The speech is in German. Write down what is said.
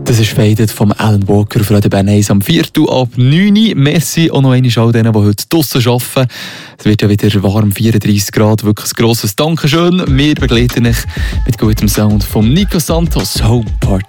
Das ist «Faded» vom Alan Walker für den Bern 1 am 4. ab 9 Uhr. Merci auch noch einmal all denen, die heute draussen arbeiten. Es wird ja wieder warm, 34 Grad. Wirklich ein grosses Dankeschön. Wir begleiten euch mit gutem Sound von Nico Santos, Home Party.